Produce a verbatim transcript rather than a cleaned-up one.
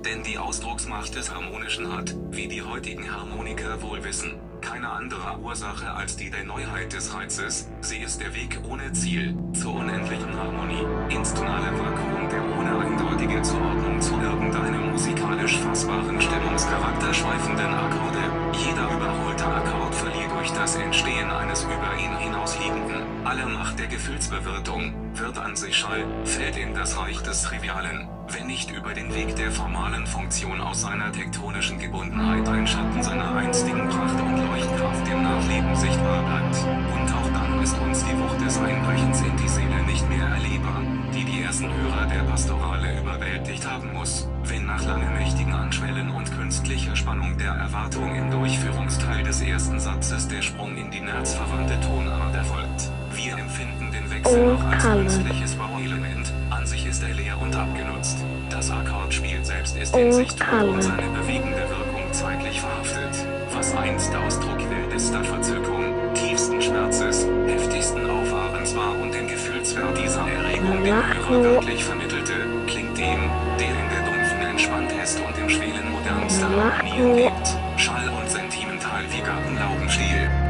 denn die Ausdrucksmacht des Harmonischen hat, wie die heutigen Harmoniker wohl wissen, keine andere Ursache als die der Neuheit des Reizes. Sie ist der Weg ohne Ziel, zur unendlichen Harmonie, ins tonale Vakuum der ohne eindeutige Zuordnung zu irgendeinem musikalisch fassbaren Stimmungscharakter schweifenden Akkorde. Jeder überholte Akkord verliert durch das Entstehen eines über ihn hinausliegenden, alle Macht der Gefühlsbewirtung, wird an sich Schall, fällt in das Reich des Trivialen, wenn nicht über den Weg der formalen Funktion aus seiner tektonischen Gebundenheit ein Schatten seiner einstigen Pracht und Leuchtkraft im Nachleben sichtbar bleibt. Und auch dann ist uns die Wucht des Einbrechens in die Seele nicht mehr erlebbar, die die ersten Hörer der Pastorale überwältigt haben muss, wenn nach langen nächtigen Anschwellen und künstlicher Spannung der Erwartung im Durchführungsteil des ersten Satzes der Sprung in die nerzverwandte Tonart erfolgt. Wir empfinden den Wechsel noch als künstliches Bauelement, an sich ist er leer und abgenutzt. Das Akkordspiel selbst ist in sich tot und seine bewegende Wirkung zeitlich verhaftet. Was einst Ausdruck wildester Verzückung, tiefsten Schmerzes, heftigsten Auffahrens war und den Gefühlswert dieser Erregung dem Hörer wirklich vermittelte, klingt dem, der in der dumpfen entspannt ist und im schwelen modernster Harmonien lebt, schall und sentimental wie Gartenlaubenstiel.